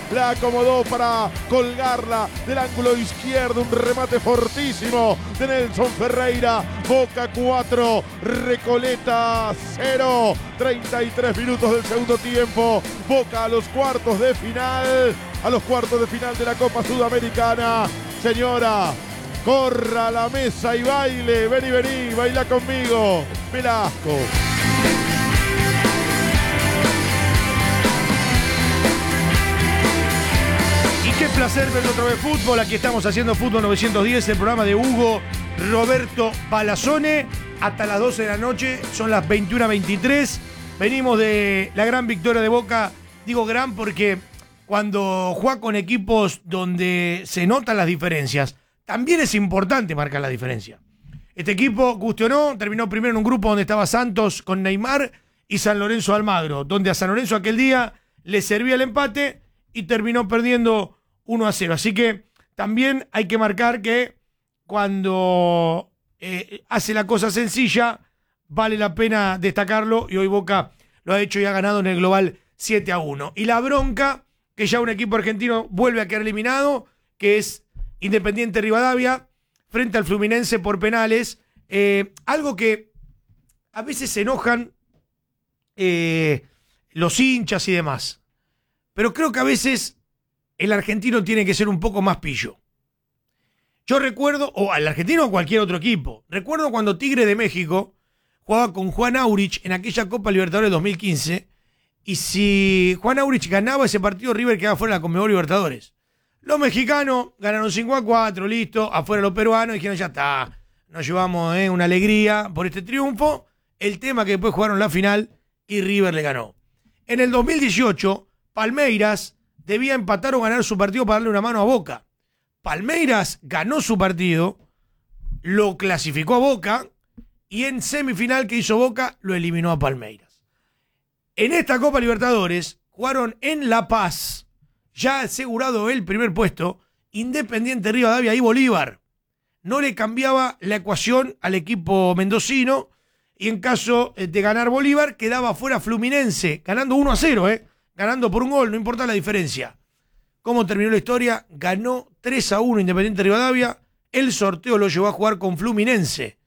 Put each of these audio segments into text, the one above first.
la acomodó para colgarla del ángulo izquierdo, un remate fortísimo de Nelson Ferreira. Boca 4, Recoleta 0, 33 minutos del segundo tiempo. Boca a los cuartos de final de la Copa Sudamericana. Señora, corra a la mesa y baile, vení, baila conmigo, Velasco. Qué placer ver otra vez fútbol. Aquí estamos haciendo Fútbol 910, el programa de Hugo Roberto Palazone. Hasta las 12 de la noche, son las 21:23. Venimos de la gran victoria de Boca. Digo gran porque cuando juega con equipos donde se notan las diferencias, también es importante marcar la diferencia. Este equipo, guste o no, terminó primero en un grupo donde estaba Santos con Neymar y San Lorenzo Almagro, donde a San Lorenzo aquel día le servía el empate y terminó perdiendo 1-0. Así que también hay que marcar que cuando hace la cosa sencilla, vale la pena destacarlo, y hoy Boca lo ha hecho y ha ganado en el global 7-1. Y la bronca, que ya un equipo argentino vuelve a quedar eliminado, que es Independiente Rivadavia, frente al Fluminense por penales. Algo que a veces se enojan los hinchas y demás. Pero creo que a veces el argentino tiene que ser un poco más pillo. Yo recuerdo, o al argentino o cualquier otro equipo, recuerdo cuando Tigre de México jugaba con Juan Aurich en aquella Copa Libertadores 2015, y si Juan Aurich ganaba ese partido, River quedaba fuera de la Conmebol Libertadores. Los mexicanos ganaron 5-4, listo, afuera los peruanos, y dijeron, ya está, nos llevamos una alegría por este triunfo. El tema que después jugaron la final y River le ganó. En el 2018, Palmeiras debía empatar o ganar su partido para darle una mano a Boca. Palmeiras ganó su partido, lo clasificó a Boca, y en semifinal que hizo Boca lo eliminó a Palmeiras. En esta Copa Libertadores jugaron en La Paz, ya asegurado el primer puesto, Independiente Rivadavia y Bolívar. No le cambiaba la ecuación al equipo mendocino, y en caso de ganar Bolívar quedaba fuera Fluminense, ganando 1-0, ganando por un gol, no importa la diferencia. ¿Cómo terminó la historia? Ganó 3-1 Independiente Rivadavia. El sorteo lo llevó a jugar con Fluminense.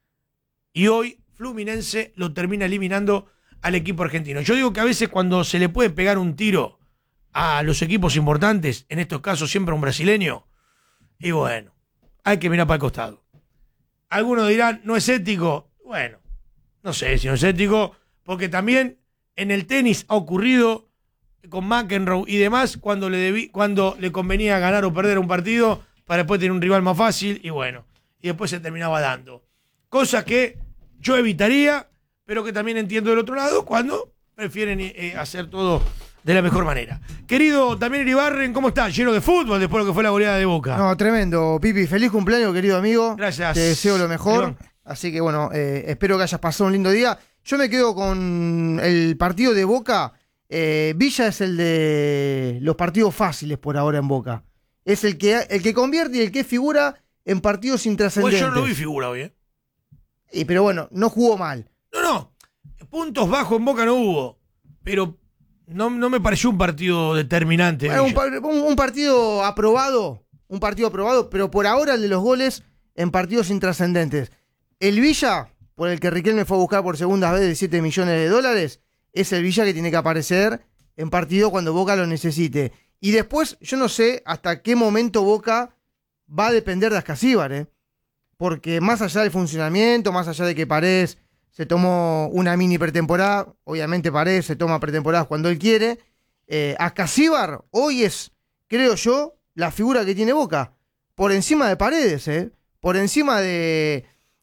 Y hoy Fluminense lo termina eliminando al equipo argentino. Yo digo que a veces cuando se le puede pegar un tiro a los equipos importantes, en estos casos siempre a un brasileño, y bueno, hay que mirar para el costado. Algunos dirán, ¿no es ético? Bueno, no sé si no es ético, porque también en el tenis ha ocurrido con McEnroe y demás, cuando le convenía ganar o perder un partido para después tener un rival más fácil, y bueno, y después se terminaba dando. Cosa que yo evitaría, pero que también entiendo del otro lado cuando prefieren hacer todo de la mejor manera. Querido también Iribarren, ¿cómo estás? Lleno de fútbol después de lo que fue la goleada de Boca. No, tremendo, Pipi. Feliz cumpleaños, querido amigo. Gracias. Te deseo lo mejor. Iván. Así que bueno, espero que hayas pasado un lindo día. Yo me quedo con el partido de Boca. Villa es el de los partidos fáciles por ahora en Boca. Es el que convierte y el que figura en partidos intrascendentes. Pues yo no vi figura hoy, Pero bueno, no jugó mal. No. Puntos bajos en Boca no hubo. Pero no me pareció un partido determinante. Bueno, un partido aprobado. Un partido aprobado, pero por ahora el de los goles en partidos intrascendentes. El Villa, por el que Riquelme fue a buscar por segunda vez de $7 millones, es el Villa que tiene que aparecer en partido cuando Boca lo necesite. Y después, yo no sé hasta qué momento Boca va a depender de Ascasíbar, porque más allá del funcionamiento, más allá de que Paredes se tomó una mini pretemporada, obviamente Paredes se toma pretemporadas cuando él quiere, Ascasíbar hoy es, creo yo, la figura que tiene Boca, por encima de Paredes, por encima de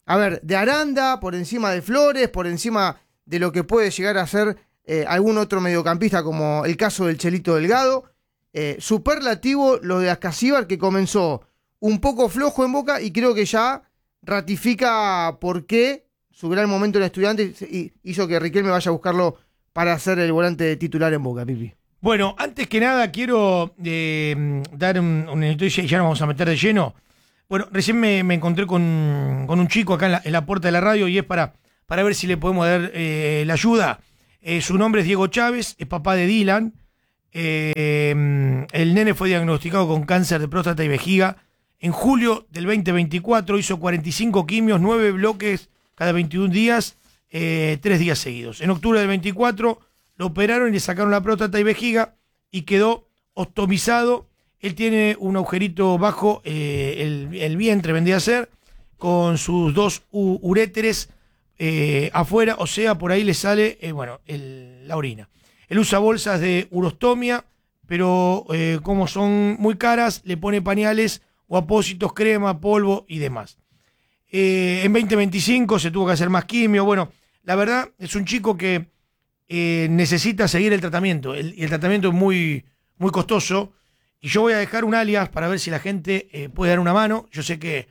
Aranda, por encima de Flores, por encima de lo que puede llegar a ser algún otro mediocampista, como el caso del Chelito Delgado. Superlativo lo de Ascasíbar, que comenzó un poco flojo en Boca y creo que ya ratifica por qué su gran momento en Estudiantes hizo que Riquelme vaya a buscarlo para ser el volante titular en Boca, Pipi. Bueno, antes que nada quiero dar una noticia y ya nos vamos a meter de lleno. Bueno, recién me encontré con un chico acá en la puerta de la radio, y es para ver si le podemos dar la ayuda. Su nombre es Diego Chávez, es papá de Dylan. El nene fue diagnosticado con cáncer de próstata y vejiga. En julio del 2024 hizo 45 quimios, 9 bloques cada 21 días, 3 días seguidos. En octubre del 24 lo operaron y le sacaron la próstata y vejiga y quedó ostomizado. Él tiene un agujerito bajo el vientre, vendría a ser, con sus 2 uréteres afuera, o sea, por ahí le sale la orina. Él usa bolsas de urostomía, pero como son muy caras, le pone pañales o apósitos, crema, polvo y demás. En 2025 se tuvo que hacer más quimio. Bueno, la verdad es un chico que necesita seguir el tratamiento. El tratamiento es muy, muy costoso. Y yo voy a dejar un alias para ver si la gente puede dar una mano. Yo sé que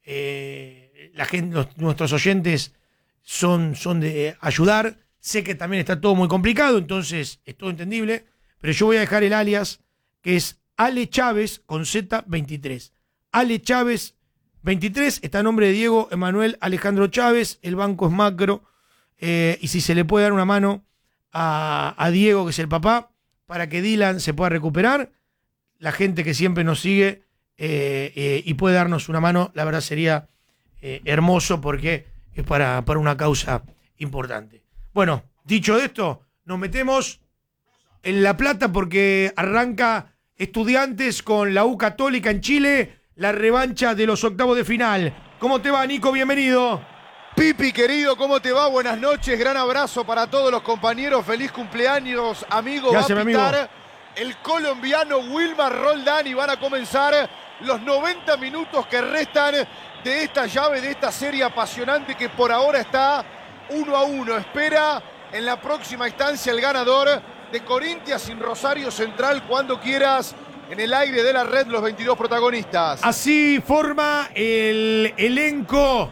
nuestros oyentes son de ayudar. Sé que también está todo muy complicado, entonces es todo entendible. Pero yo voy a dejar el alias, que es Ale Chávez con Z23. Ale Chávez 23, está a nombre de Diego Emanuel Alejandro Chávez. El banco es Macro. Y si se le puede dar una mano a Diego, que es el papá, para que Dylan se pueda recuperar. La gente que siempre nos sigue y puede darnos una mano, la verdad sería hermoso, porque es para una causa importante. Bueno, dicho esto, nos metemos en La Plata porque arranca Estudiantes con la U Católica en Chile, la revancha de los octavos de final. ¿Cómo te va, Nico? Bienvenido. Pipi, querido, ¿cómo te va? Buenas noches, gran abrazo para todos los compañeros, feliz cumpleaños, amigo. Va a pitar el colombiano Wilmar Roldán y van a comenzar los 90 minutos que restan de esta llave, de esta serie apasionante que por ahora está 1-1. Espera en la próxima instancia el ganador de Corinthians sin Rosario Central. Cuando quieras, en el aire de la red, los 22 protagonistas. Así forma el elenco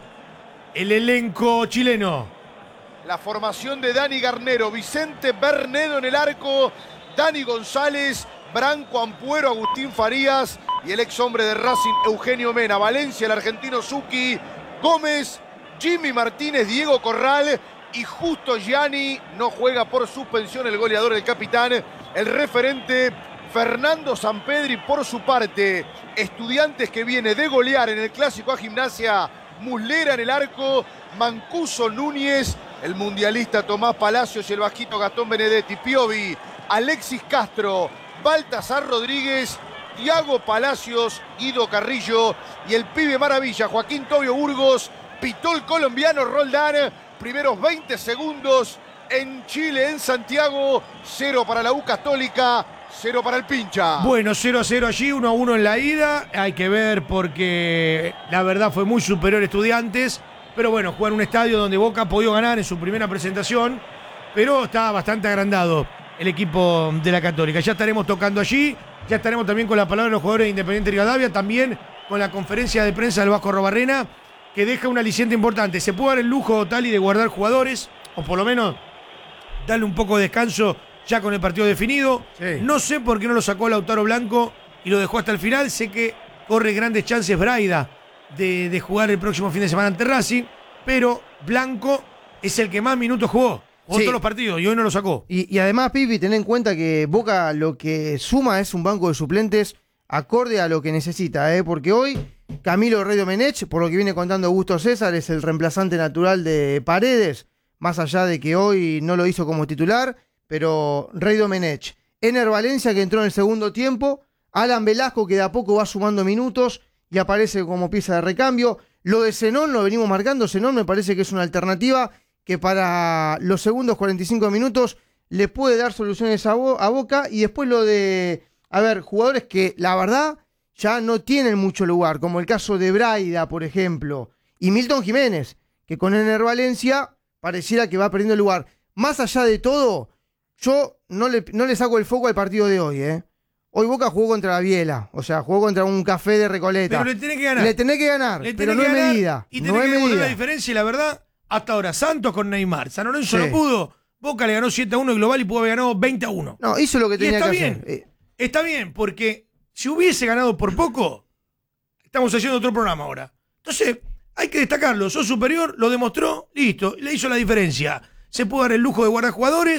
chileno. La formación de Dani Garnero, Vicente Bernedo en el arco, Dani González, Branco Ampuero, Agustín Farías y el ex hombre de Racing, Eugenio Mena. Valencia, el argentino Zucchi, Gómez, Jimmy Martínez, Diego Corral y Justo Gianni. No juega por suspensión el goleador, el capitán, el referente Fernando Sampedri. Por su parte, Estudiantes, que viene de golear en el clásico a Gimnasia, Muslera en el arco, Mancuso Núñez, el mundialista Tomás Palacios y el vasquito Gastón Benedetti, Piovi, Alexis Castro, Baltasar Rodríguez, Thiago Palacios, Guido Carrillo y el pibe maravilla Joaquín Tobio Burgos. Pitó el colombiano Roldán. Primeros 20 segundos en Chile, en Santiago. 0 para la U Católica, 0 para el Pincha. Bueno, 0-0 allí, 1-1 en la ida. Hay que ver, porque la verdad fue muy superior Estudiantes. Pero bueno, jugar en un estadio donde Boca ha podido ganar en su primera presentación, pero está bastante agrandado el equipo de la Católica. Ya estaremos tocando allí, ya estaremos también con la palabra de los jugadores de Independiente Rivadavia, también con la conferencia de prensa del Vasco Robarrena, que deja un aliciente importante. Se puede dar el lujo, Tali, de guardar jugadores, o por lo menos darle un poco de descanso ya con el partido definido. Sí. No sé por qué no lo sacó Lautaro Blanco y lo dejó hasta el final. Sé que corre grandes chances Braida de jugar el próximo fin de semana ante Racing, pero Blanco es el que más minutos jugó todos los partidos y hoy no lo sacó. Y además, Pipi, ten en cuenta que Boca lo que suma es un banco de suplentes acorde a lo que necesita, porque hoy Camilo Rey Domenech, por lo que viene contando Augusto César, es el reemplazante natural de Paredes, más allá de que hoy no lo hizo como titular, pero Rey Domenech, Ener Valencia, que entró en el segundo tiempo, Alan Velasco, que de a poco va sumando minutos y aparece como pieza de recambio. Lo de Zenón lo venimos marcando. Zenón me parece que es una alternativa que para los segundos 45 minutos le puede dar soluciones a Boca. Y después lo de, jugadores que la verdad ya no tienen mucho lugar, como el caso de Braida, por ejemplo, y Milton Jiménez, que con Ener Valencia pareciera que va perdiendo lugar. Más allá de todo, yo no le saco el foco al partido de hoy, Hoy Boca jugó contra Biela, o sea, jugó contra un Café de Recoleta. Pero le tenés que ganar. Le tenés que ganar, pero no es medida. Y tenés que devolver la diferencia, y la verdad, hasta ahora, Santos con Neymar, San Lorenzo no pudo, Boca le ganó 7-1 global y pudo haber ganado 20-1. No, hizo lo que tenía que hacer. Está bien, porque si hubiese ganado por poco, estamos haciendo otro programa ahora. Entonces, hay que destacarlo, sos superior, lo demostró, listo, le hizo la diferencia. Se pudo dar el lujo de guardar jugadores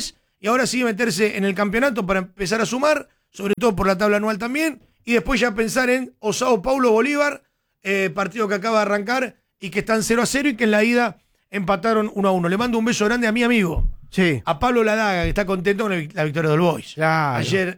y ahora sí meterse en el campeonato para empezar a sumar, sobre todo por la tabla anual también, y después ya pensar en o Sao Paulo Bolívar, partido que acaba de arrancar y que están 0-0 y que en la ida empataron 1-1. Le mando un beso grande a mi amigo, Sí. a Pablo Ladaga, que está contento con la victoria del Boys. Claro. Ayer,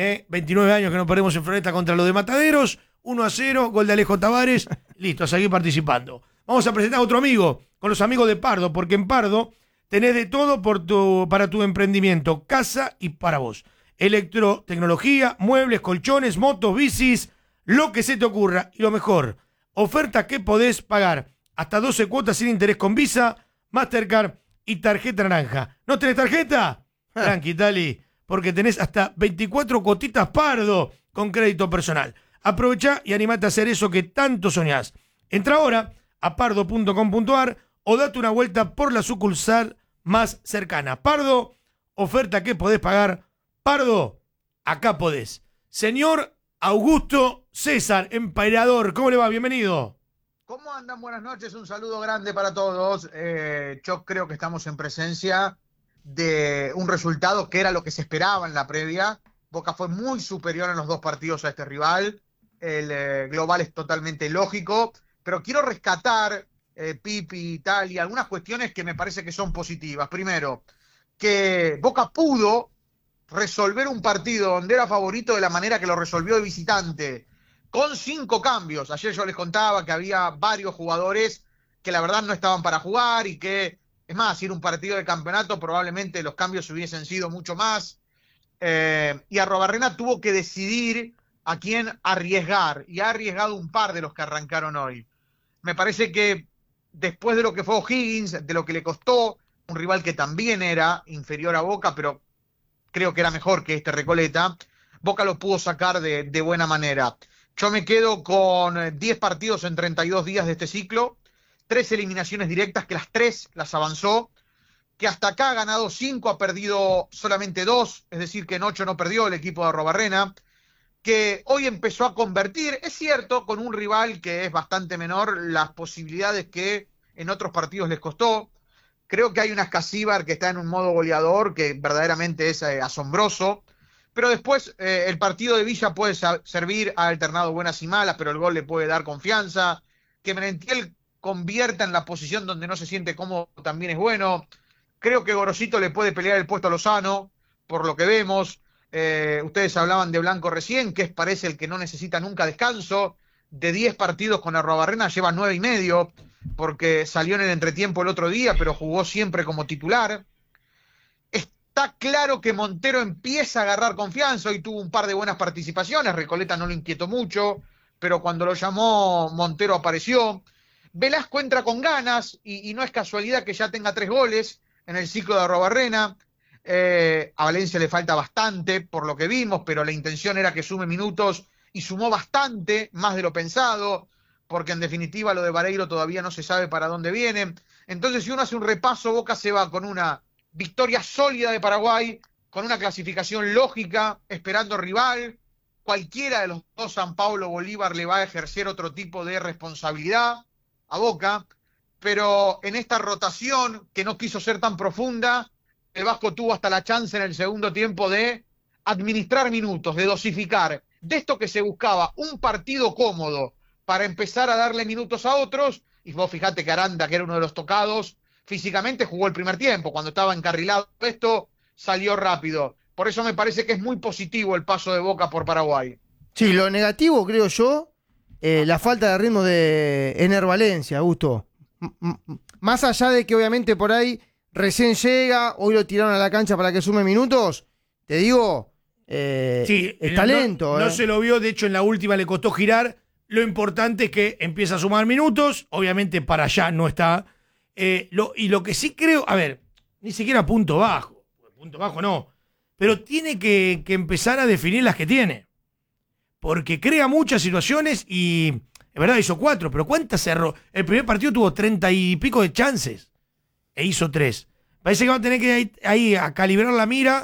29 años que no perdemos en Floresta contra los de Mataderos, 1-0, gol de Alejo Tavares, listo, a seguir participando. Vamos a presentar a otro amigo, con los amigos de Pardo, porque en Pardo tenés de todo para tu emprendimiento, casa y para vos. Electrotecnología, muebles, colchones, motos, bicis, lo que se te ocurra. Y lo mejor, ofertas que podés pagar hasta 12 cuotas sin interés con Visa, Mastercard y tarjeta naranja. ¿No tenés tarjeta? Tranqui, Tali, porque tenés hasta 24 cuotitas Pardo con crédito personal. Aprovechá y animate a hacer eso que tanto soñás. Entra ahora a pardo.com.ar o date una vuelta por la sucursal más cercana. Pardo, oferta que podés pagar. Pardo, acá podés. Señor Augusto César, emperador, ¿cómo le va? Bienvenido. ¿Cómo andan? Buenas noches, un saludo grande para todos. Yo creo que estamos en presencia de un resultado que era lo que se esperaba en la previa. Boca fue muy superior en los dos partidos a este rival. El global es totalmente lógico, pero quiero rescatar, Pipi y tal, y algunas cuestiones que me parece que son positivas. Primero, que Boca pudo resolver un partido donde era favorito de la manera que lo resolvió de visitante, con 5 cambios. Ayer yo les contaba que había varios jugadores que la verdad no estaban para jugar y que, es más, si era un partido de campeonato probablemente los cambios hubiesen sido mucho más. Y Arrobarrena tuvo que decidir a quién arriesgar, y ha arriesgado un par de los que arrancaron hoy. Me parece que después de lo que fue O'Higgins, de lo que le costó, un rival que también era inferior a Boca, pero creo que era mejor que este Recoleta, Boca lo pudo sacar de buena manera. Yo me quedo con 10 partidos en 32 días de este ciclo, 3 eliminaciones directas, que las 3 las avanzó, que hasta acá ha ganado 5, ha perdido solamente 2, es decir, que en 8 no perdió el equipo de Arrobarrena, que hoy empezó a convertir, es cierto, con un rival que es bastante menor, las posibilidades que en otros partidos les costó. Creo que hay un Ascasíbar que está en un modo goleador que verdaderamente es asombroso, pero después el partido de Villa puede servir, ha alternado buenas y malas, pero el gol le puede dar confianza. Que Merentiel convierta en la posición donde no se siente cómodo también es bueno. Creo que Gorosito le puede pelear el puesto a Lozano, por lo que vemos. Ustedes hablaban de Blanco recién, que parece el que no necesita nunca descanso. De 10 partidos con Arrobarrena lleva 9 y medio, porque salió en el entretiempo el otro día, pero jugó siempre como titular. Está claro que Montero empieza a agarrar confianza. Hoy tuvo un par de buenas participaciones. Recoleta no lo inquietó mucho, pero cuando lo llamó Montero apareció. Velasco entra con ganas y no es casualidad que ya tenga 3 goles en el ciclo de Arrobarrena. A Valencia le falta bastante por lo que vimos, pero la intención era que sume minutos y sumó bastante, más de lo pensado, porque en definitiva lo de Vareiro todavía no se sabe para dónde viene. Entonces, si uno hace un repaso, Boca se va con una victoria sólida de Paraguay, con una clasificación lógica, esperando rival. Cualquiera de los dos, San Pablo o Bolívar, le va a ejercer otro tipo de responsabilidad a Boca, pero en esta rotación que no quiso ser tan profunda, el Vasco tuvo hasta la chance en el segundo tiempo de administrar minutos, de dosificar, de esto que se buscaba, un partido cómodo para empezar a darle minutos a otros. Y vos fijate que Aranda, que era uno de los tocados, físicamente jugó el primer tiempo, cuando estaba encarrilado esto, salió rápido. Por eso me parece que es muy positivo el paso de Boca por Paraguay. Sí, lo negativo, creo yo, la falta de ritmo de Ener Valencia, Augusto. Más allá de que obviamente por ahí recién llega, hoy lo tiraron a la cancha para que sume minutos, te digo, sí, está lento. No se lo vio, de hecho en la última le costó girar. Lo importante es que empieza a sumar minutos, obviamente para allá no está. Y lo que sí creo, a ver, ni siquiera punto bajo no, pero tiene que empezar a definir las que tiene, porque crea muchas situaciones y, es verdad, hizo 4, pero ¿cuántas cerró? El primer partido tuvo 30 y pico de chances e hizo 3. Parece que va a tener que ir ahí a calibrar la mira,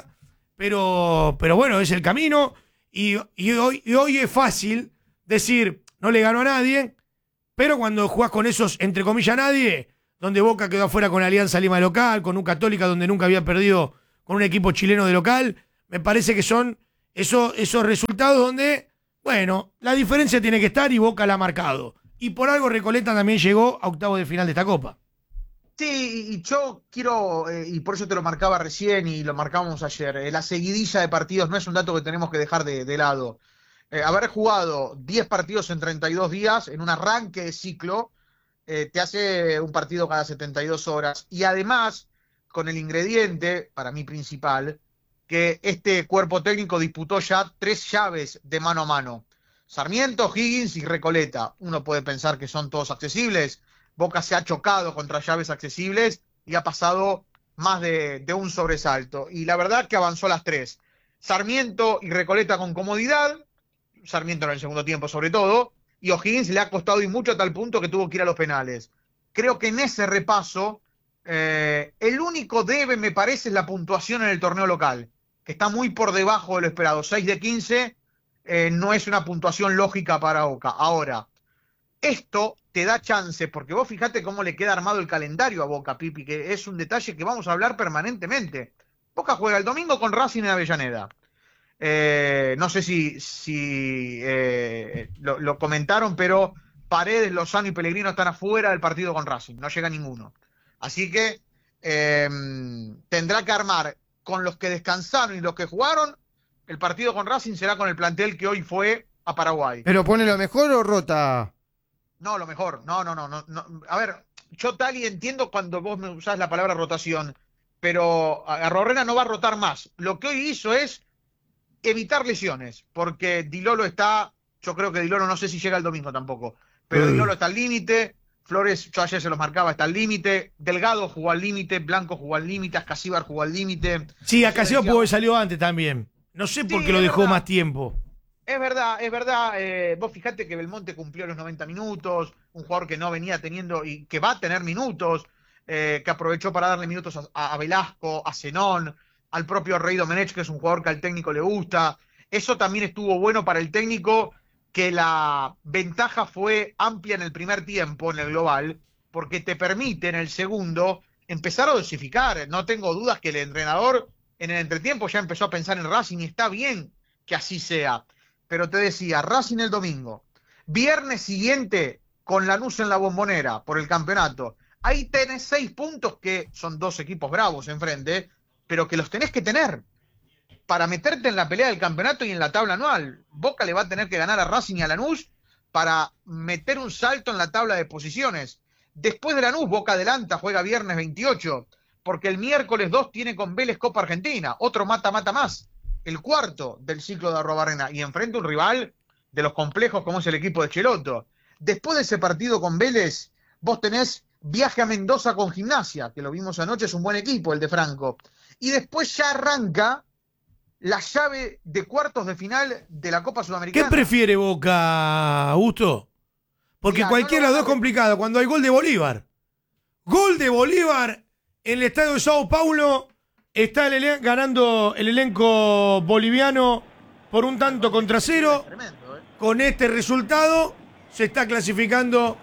pero bueno, es el camino, y hoy es fácil decir, no le ganó a nadie, pero cuando jugás con esos, entre comillas, nadie, donde Boca quedó afuera con Alianza Lima local, con un Católica donde nunca había perdido con un equipo chileno de local. Me parece que son esos resultados donde, bueno, la diferencia tiene que estar y Boca la ha marcado. Y por algo Recoleta también llegó a octavos de final de esta Copa. Sí, y yo quiero, y por eso te lo marcaba recién y lo marcábamos ayer, la seguidilla de partidos no es un dato que tenemos que dejar de lado. Haber jugado 10 partidos en 32 días, en un arranque de ciclo, te hace un partido cada 72 horas. Y además, con el ingrediente, para mí principal, que este cuerpo técnico disputó ya 3 llaves de mano a mano. Sarmiento, Higgins y Recoleta. Uno puede pensar que son todos accesibles. Boca se ha chocado contra llaves accesibles y ha pasado más de un sobresalto. Y la verdad que avanzó las 3. Sarmiento y Recoleta con comodidad. Sarmiento en el segundo tiempo sobre todo. Y O'Higgins le ha costado y mucho a tal punto que tuvo que ir a los penales. Creo que en ese repaso, el único debe, me parece, es la puntuación en el torneo local, que está muy por debajo de lo esperado. 6 de 15 no es una puntuación lógica para Boca. Ahora, esto te da chance, porque vos fijate cómo le queda armado el calendario a Boca, Pipi, que es un detalle que vamos a hablar permanentemente. Boca juega el domingo con Racing en Avellaneda. No sé si lo comentaron, pero Paredes, Lozano y Pellegrino están afuera del partido con Racing, no llega ninguno. Así que tendrá que armar con los que descansaron y los que jugaron. El partido con Racing será con el plantel que hoy fue a Paraguay. ¿Pero pone lo mejor o rota? No, lo mejor. No. A ver, yo tal y entiendo cuando vos me usás la palabra rotación, pero a Rorrena no va a rotar más. Lo que hoy hizo es evitar lesiones, porque Di Lolo está, yo creo que Di Lolo no sé si llega el domingo tampoco, pero Di Lolo está al límite, Flores, yo ayer se los marcaba, está al límite, Delgado jugó al límite, Blanco jugó al límite, Ascasíbar jugó al límite. Sí, Ascasíbar pudo haber salido antes también. No sé por qué lo dejó más tiempo. Es verdad. Vos fijate que Belmonte cumplió los 90 minutos, un jugador que no venía teniendo y que va a tener minutos, que aprovechó para darle minutos a Velasco, a Zenón, al propio Rey Domenech, que es un jugador que al técnico le gusta. Eso también estuvo bueno para el técnico, que la ventaja fue amplia en el primer tiempo, en el global, porque te permite en el segundo empezar a dosificar. No tengo dudas que el entrenador en el entretiempo ya empezó a pensar en Racing y está bien que así sea. Pero te decía, Racing el domingo, viernes siguiente con Lanús en la Bombonera por el campeonato. Ahí tenés 6 puntos, que son 2 equipos bravos enfrente, pero que los tenés que tener para meterte en la pelea del campeonato y en la tabla anual. Boca le va a tener que ganar a Racing y a Lanús para meter un salto en la tabla de posiciones. Después de Lanús, Boca adelanta, juega viernes 28, porque el miércoles 2 tiene con Vélez Copa Argentina, otro mata-mata más, el cuarto del ciclo de Arrobarrena, y enfrenta un rival de los complejos como es el equipo de Cheloto. Después de ese partido con Vélez, vos tenés viaje a Mendoza con Gimnasia, que lo vimos anoche, es un buen equipo el de Franco. Y después ya arranca la llave de cuartos de final de la Copa Sudamericana. ¿Qué prefiere Boca, Augusto? Porque Mirá, cualquiera de los dos es complicado. Cuando hay gol de Bolívar. Gol de Bolívar en el estadio de Sao Paulo. Está ganando el elenco boliviano por un tanto contra 0. Tremendo, ¿eh? Con este resultado se está clasificando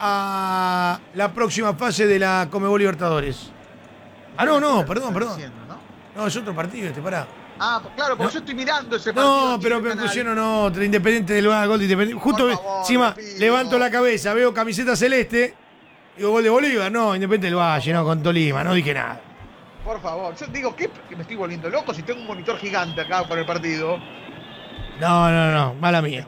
a la próxima fase de la Conmebol Libertadores. Ah, no, perdón. No, es otro partido pará. Ah, claro, porque No. yo estoy mirando ese partido. No, pero me pusieron otro, Independiente del gol de Independiente. Justo Por favor, encima le pido. levanto la cabeza, veo camiseta celeste, digo gol de Bolívar, no, Independiente del Valle, no, con Tolima, no dije nada. Por favor, yo digo que me estoy volviendo loco si tengo un monitor gigante acá por el partido. No, mala mía.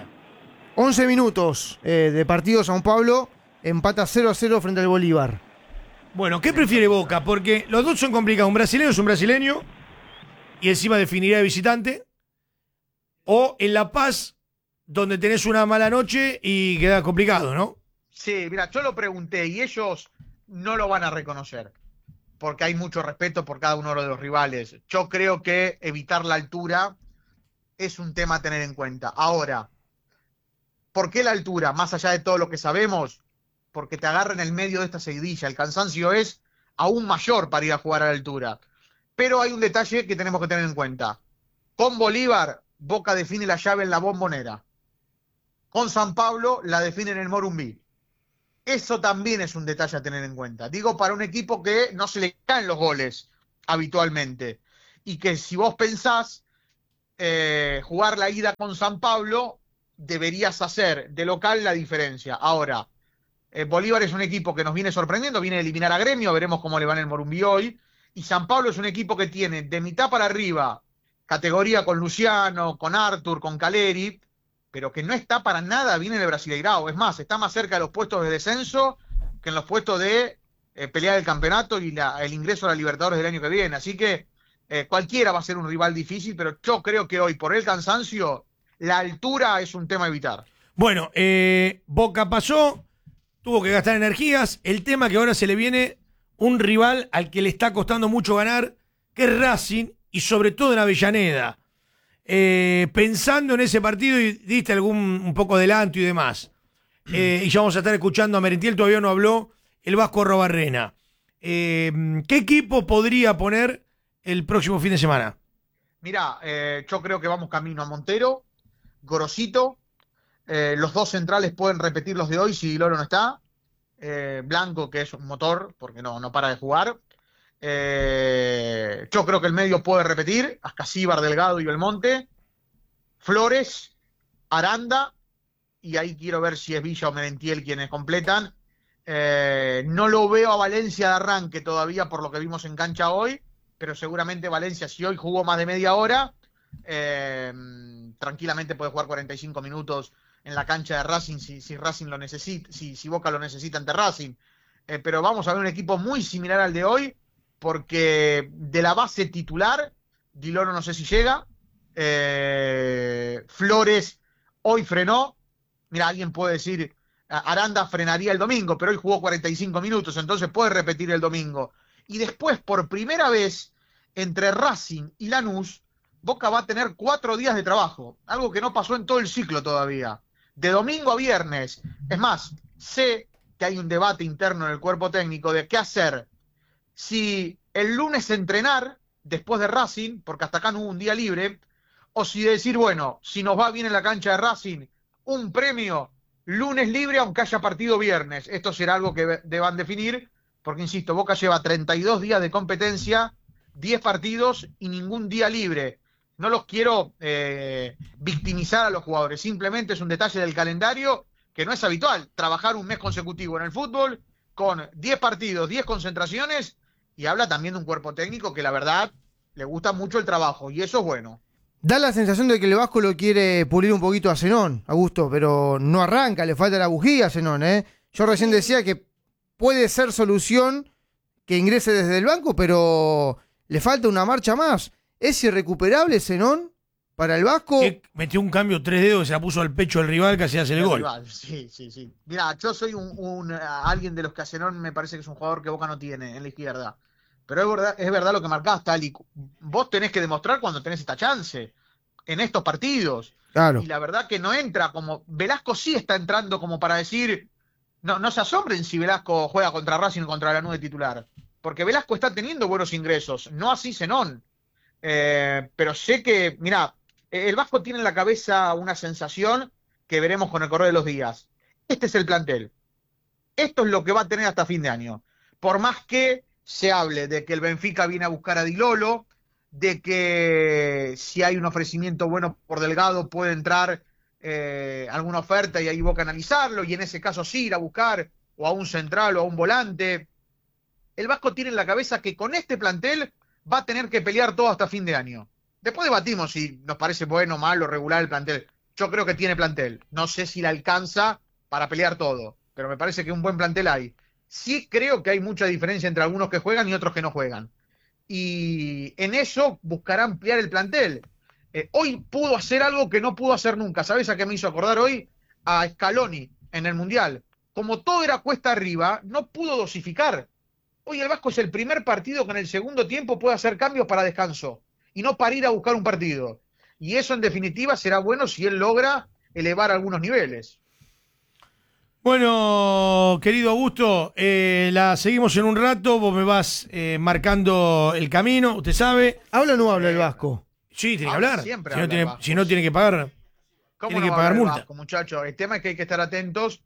11 minutos de partido São Paulo, empata 0-0 frente al Bolívar. Bueno, ¿qué prefiere Boca? Porque los dos son complicados, un brasileño es un brasileño y encima definirá de visitante, o en La Paz, donde tenés una mala noche y queda complicado, ¿no? Sí, mira, yo lo pregunté y ellos no lo van a reconocer, porque hay mucho respeto por cada uno de los rivales. Yo creo que evitar la altura es un tema a tener en cuenta. Ahora, ¿por qué la altura? Más allá de todo lo que sabemos, porque te agarra en el medio de esta seguidilla. El cansancio es aún mayor para ir a jugar a la altura. Pero hay un detalle que tenemos que tener en cuenta. Con Bolívar, Boca define la llave en la Bombonera. Con San Pablo la define en el Morumbí. Eso también es un detalle a tener en cuenta. Digo, para un equipo que no se le caen los goles habitualmente. y que si vos pensás jugar la ida con San Pablo, deberías hacer de local la diferencia. Ahora, Bolívar es un equipo que nos viene sorprendiendo, viene a eliminar a Gremio, veremos cómo le va en el Morumbí hoy, y San Pablo es un equipo que tiene de mitad para arriba categoría con Luciano, con Arthur, con Caleri, pero que no está para nada bien en el Brasileirao. Es más, está más cerca de los puestos de descenso que en los puestos de pelea del campeonato y el ingreso a la Libertadores del año que viene. Así que cualquiera va a ser un rival difícil, pero yo creo que hoy, por el cansancio, la altura es un tema a evitar. Bueno, Boca pasó, tuvo que gastar energías. El tema que ahora se le viene un rival al que le está costando mucho ganar, que es Racing, y sobre todo en Avellaneda. Pensando en ese partido, y diste un poco adelanto y demás. Y ya vamos a estar escuchando a Merentiel, todavía no habló el Vasco Arrobarrena. ¿Qué equipo podría poner el próximo fin de semana? Mirá, yo creo que vamos camino a Montero, Gorosito, los dos centrales pueden repetir los de hoy si Loro no está, Blanco, que es un motor, porque no para de jugar. Yo creo que el medio puede repetir, Ascasíbar, Delgado y Belmonte, Flores, Aranda, y ahí quiero ver si es Villa o Merentiel quienes completan. No lo veo a Valencia de arranque todavía por lo que vimos en cancha hoy, pero seguramente Valencia, si hoy jugó más de media hora, tranquilamente puede jugar 45 minutos en la cancha de Racing si Racing lo necesita, si Boca lo necesita ante Racing. Pero vamos a ver un equipo muy similar al de hoy, porque de la base titular, Di Loro no sé si llega, Flores hoy frenó. Mira, alguien puede decir, Aranda frenaría el domingo, pero hoy jugó 45 minutos, entonces puede repetir el domingo. Y después, por primera vez, entre Racing y Lanús, Boca va a tener 4 días de trabajo, algo que no pasó en todo el ciclo todavía, de domingo a viernes. Es más, sé que hay un debate interno en el cuerpo técnico de qué hacer. Si el lunes entrenar después de Racing, porque hasta acá no hubo un día libre, o si decir, bueno, si nos va bien en la cancha de Racing, un premio, lunes libre aunque haya partido viernes. Esto será algo que deban definir, porque insisto, Boca lleva 32 días de competencia, 10 partidos y ningún día libre. No los quiero victimizar a los jugadores, simplemente es un detalle del calendario que no es habitual, trabajar un mes consecutivo en el fútbol con 10 partidos, 10 concentraciones, y habla también de un cuerpo técnico que la verdad le gusta mucho el trabajo, y eso es bueno. Da la sensación de que el Vasco lo quiere pulir un poquito a Zenón, Augusto, pero no arranca, le falta la bujía a Zenón, ¿eh? Yo recién decía que puede ser solución que ingrese desde el banco, pero le falta una marcha más. ¿Es irrecuperable Zenón para el Vasco? Que metió un cambio 3 dedos y se la puso al pecho del rival, casi hace el gol. Rival. Sí. Mira, yo soy alguien de los que a Zenón me parece que es un jugador que Boca no tiene en la izquierda. Pero es verdad lo que marcás, Tali. Vos tenés que demostrar cuando tenés esta chance, en estos partidos. Claro. Y la verdad que no entra como... Velasco sí está entrando como para decir... No se asombren si Velasco juega contra Racing o contra Lanús de titular. Porque Velasco está teniendo buenos ingresos, no así Zenón. Pero sé que, mirá, el Vasco tiene en la cabeza una sensación que veremos con el correr de los días. Este es el plantel. Esto es lo que va a tener hasta fin de año. Por más que se hable de que el Benfica viene a buscar a Di Lolo, de que si hay un ofrecimiento bueno por Delgado puede entrar alguna oferta y ahí Boca analizarlo, y en ese caso sí ir a buscar o a un central o a un volante. El Vasco tiene en la cabeza que con este plantel va a tener que pelear todo hasta fin de año. Después debatimos si nos parece bueno, malo, regular el plantel. Yo creo que tiene plantel. No sé si le alcanza para pelear todo, pero me parece que un buen plantel hay. Sí creo que hay mucha diferencia entre algunos que juegan y otros que no juegan. Y en eso buscará ampliar el plantel. Hoy pudo hacer algo que no pudo hacer nunca. ¿Sabes a qué me hizo acordar hoy? A Scaloni en el Mundial. Como todo era cuesta arriba, no pudo dosificar. Hoy el Vasco es el primer partido que en el segundo tiempo puede hacer cambios para descanso y no para ir a buscar un partido. Y eso en definitiva será bueno si él logra elevar algunos niveles. Bueno, querido Augusto, la seguimos en un rato, vos me vas marcando el camino, usted sabe. ¿Habla o no habla el Vasco? Sí, tiene que hablar. Siempre Si no tiene que pagar, ¿Cómo tiene no que va a pagar hablar el multa. Vasco, muchachos? El tema es que hay que estar atentos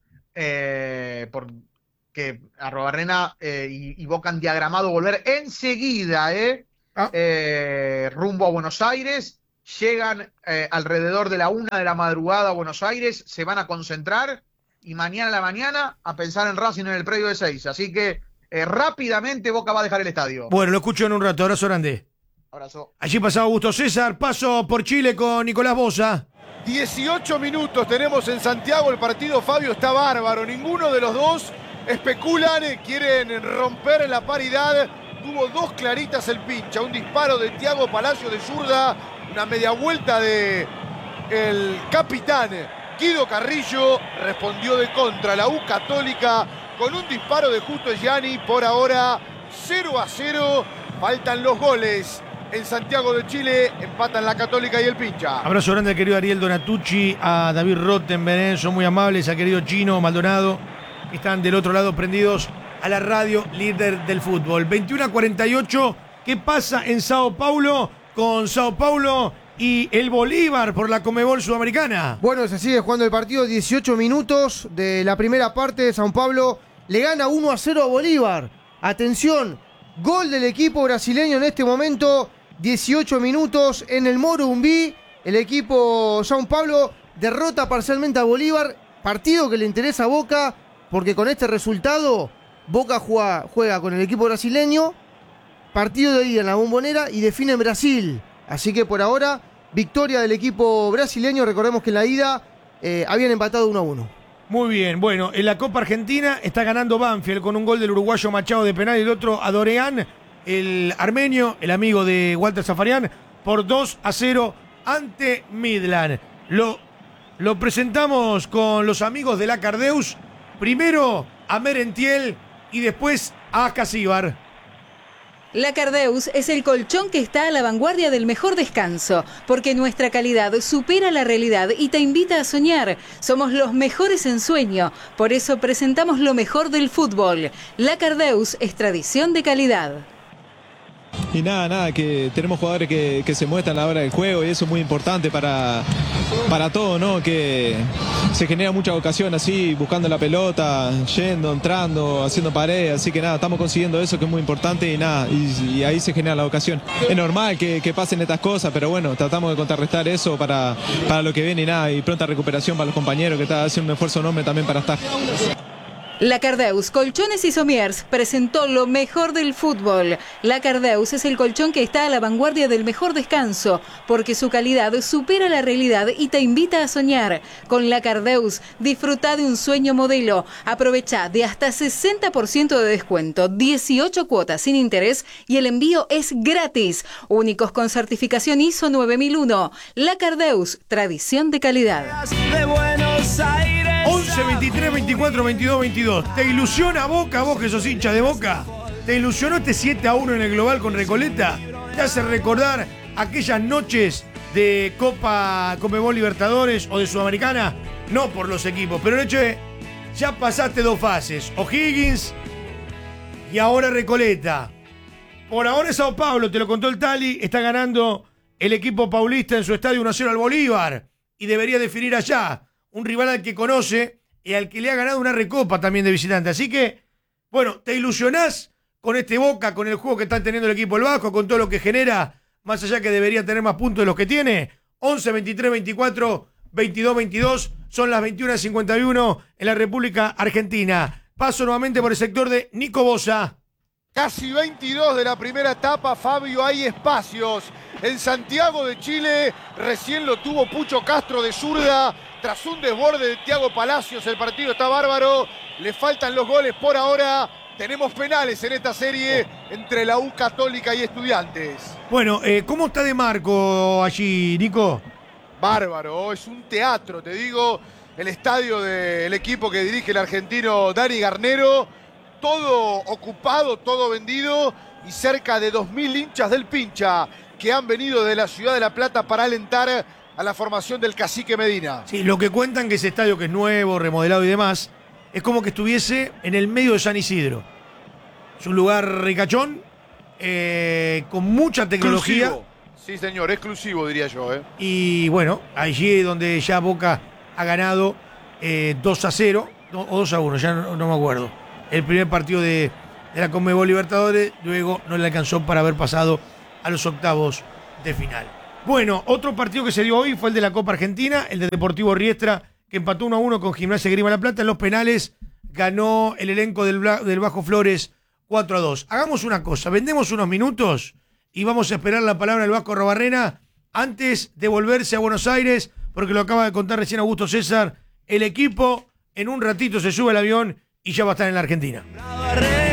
porque Arrobarrena y Boca han diagramado volver enseguida, rumbo a Buenos Aires. Llegan alrededor de la 1 de la madrugada a Buenos Aires, se van a concentrar y mañana a la mañana a pensar en Racing en el predio de 6. Así que rápidamente Boca va a dejar el estadio. Bueno, lo escucho en un rato. Abrazo grande. Abrazo. Allí pasaba Augusto César. Paso por Chile con Nicolás Boza. 18 minutos tenemos en Santiago. El partido, Fabio, está bárbaro. Ninguno de los dos especulan, quieren romper la paridad. Tuvo dos claritas el Pincha. Un disparo de Thiago Palacio de zurda. Una media vuelta de el capitán Guido Carrillo. Respondió de contra la U Católica con un disparo de Justo Gianni. Por ahora 0-0. Faltan los goles en Santiago de Chile. Empatan la Católica y el Pincha. Abrazo grande al querido Ariel Donatucci, a David Rottenberg, son muy amables, al querido Chino Maldonado, que están del otro lado prendidos a la radio líder del fútbol. 21:48. ¿Qué pasa en Sao Paulo con Sao Paulo y el Bolívar por la Conmebol Sudamericana? Bueno, se sigue jugando el partido, 18 minutos de la primera parte. Sao Paulo le gana 1-0 a Bolívar. Atención, gol del equipo brasileño en este momento, 18 minutos en el Morumbi. El equipo Sao Paulo derrota parcialmente a Bolívar. Partido que le interesa a Boca, porque con este resultado Boca juega con el equipo brasileño. Partido de ida en la Bombonera y define en Brasil. Así que por ahora, victoria del equipo brasileño. Recordemos que en la ida habían empatado 1-1. Muy bien, bueno, en la Copa Argentina está ganando Banfield con un gol del uruguayo Machado de penal y el otro Adoreán, el armenio, el amigo de Walter Zafarian, por 2-0 ante Midland. Lo presentamos con los amigos de la Cardeus, primero a Merentiel y después a Casíbar. La Cardeus es el colchón que está a la vanguardia del mejor descanso, porque nuestra calidad supera la realidad y te invita a soñar. Somos los mejores en sueño, por eso presentamos lo mejor del fútbol. La Cardeus es tradición de calidad. Y nada, que tenemos jugadores que se muestran a la hora del juego y eso es muy importante para todo, ¿no? Que se genera mucha ocasión así, buscando la pelota, yendo, entrando, haciendo pared, así que nada, estamos consiguiendo eso que es muy importante y nada, y ahí se genera la ocasión. Es normal que pasen estas cosas, pero bueno, tratamos de contrarrestar eso para lo que viene y nada, y pronta recuperación para los compañeros que están haciendo un esfuerzo enorme también para estar. La Cardeus Colchones y Somiers presentó lo mejor del fútbol. La Cardeus es el colchón que está a la vanguardia del mejor descanso, porque su calidad supera la realidad y te invita a soñar. Con La Cardeus, disfruta de un sueño modelo. Aprovecha de hasta 60% de descuento, 18 cuotas sin interés y el envío es gratis. Únicos con certificación ISO 9001. La Cardeus, tradición de calidad. De Buenos Aires. 11, 23, 24, 22, 22. ¿Te ilusiona Boca, vos que sos hincha de Boca? ¿Te ilusionó este 7-1 en el global con Recoleta? ¿Te hace recordar aquellas noches de Copa Conmebol Libertadores o de Sudamericana? No por los equipos, pero el hecho es, ya pasaste dos fases. O'Higgins y ahora Recoleta. Por ahora Sao Paulo, te lo contó el Tali, está ganando el equipo paulista en su estadio 1-0 al Bolívar. Y debería definir allá. Un rival al que conoce y al que le ha ganado una recopa también de visitante. Así que, bueno, ¿te ilusionás con este Boca, con el juego que está teniendo el equipo del Vasco, con todo lo que genera, más allá que debería tener más puntos de los que tiene? 11, 23, 24, 22, 22, son las 21:51 en la República Argentina. Paso nuevamente por el sector de Nico Boza. Casi 22 de la primera etapa, Fabio, hay espacios. En Santiago de Chile recién lo tuvo Pucho Castro de zurda. Tras un desborde de Thiago Palacios, el partido está bárbaro. Le faltan los goles por ahora. Tenemos penales en esta serie entre la U Católica y Estudiantes. Bueno, ¿cómo está de marco allí, Nico? Bárbaro, es un teatro, te digo. El estadio del equipo que dirige el argentino Dani Garnero. Todo ocupado, todo vendido. Y cerca de 2.000 hinchas del Pincha que han venido de la ciudad de La Plata para alentar a la formación del Cacique Medina. Sí, lo que cuentan que ese estadio que es nuevo, remodelado y demás, es como que estuviese en el medio de San Isidro. Es un lugar ricachón, con mucha tecnología. Exclusivo. Sí, señor, exclusivo diría yo. Y bueno, allí es donde ya Boca ha ganado 2-0, o 2-1, ya no me acuerdo. El primer partido de la Conmebol Libertadores, luego no le alcanzó para haber pasado a los octavos de final. Bueno, otro partido que se dio hoy fue el de la Copa Argentina, el de Deportivo Riestra, que empató 1-1 con Gimnasia Grima La Plata. En los penales ganó el elenco del Bajo Flores 4-2. Hagamos una cosa, vendemos unos minutos y vamos a esperar la palabra del Vasco Arrobarrena antes de volverse a Buenos Aires, porque lo acaba de contar recién Augusto César. El equipo en un ratito se sube al avión y ya va a estar en la Argentina.